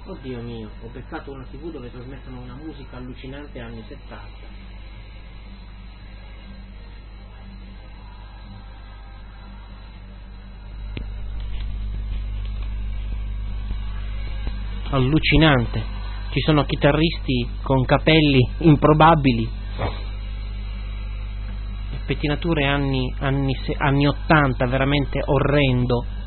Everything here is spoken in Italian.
Oddio mio, ho beccato una TV dove trasmettono una musica allucinante anni 70. Allucinante. Ci sono chitarristi con capelli improbabili, pettinature anni 80, veramente orrendo.